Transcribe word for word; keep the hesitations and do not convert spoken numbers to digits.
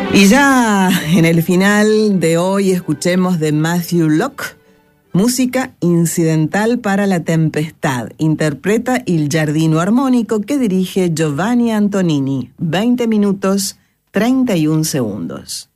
Y ya en el final de hoy escuchemos de Matthew Locke, música incidental para la tempestad. Interpreta Il Giardino Armónico que dirige Giovanni Antonini. veinte minutos, treinta y un segundos.